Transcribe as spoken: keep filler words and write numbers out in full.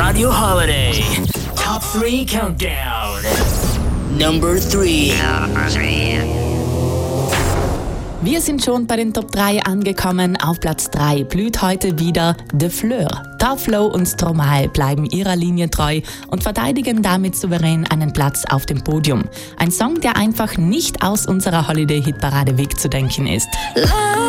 Radio Holiday Top three Countdown. Number three. Wir sind schon bei den Top drei angekommen. Auf Platz drei blüht heute wieder The Fleur. Taflo und Stromae bleiben ihrer Linie treu und verteidigen damit souverän einen Platz auf dem Podium. Ein Song, der einfach nicht aus unserer Holiday-Hitparade wegzudenken ist.